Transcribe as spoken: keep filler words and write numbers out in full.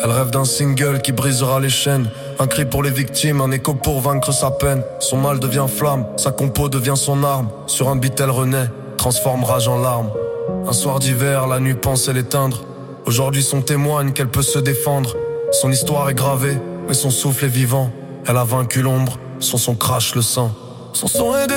Elle rêve d'un single qui brisera les chaînes. Un cri pour les victimes, un écho pour vaincre sa peine. Son mal devient flamme, sa compo devient son arme. Sur un beat elle renaît, transforme rage en larmes. Un soir d'hiver, la nuit pensait l'éteindre. Aujourd'hui son témoigne qu'elle peut se défendre. Son histoire est gravée, mais son souffle est vivant. Elle a vaincu l'ombre, son son crache le sang. Son son est